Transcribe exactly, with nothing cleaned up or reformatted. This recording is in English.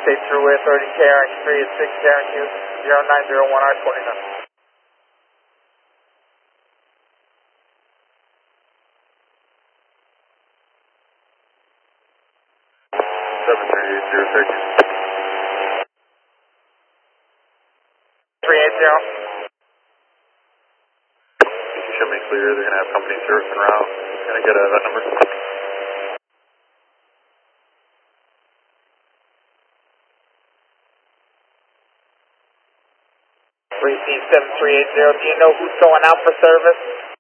State Thruway Authority K R X three at six Karen Q zero nine zero one R twenty-nine. seven three eight zero thirty. three eight zero. You show me clear, they're going to have company service en route. Can I get uh, that number? three C seven three eight zero, do you know who's going out for service?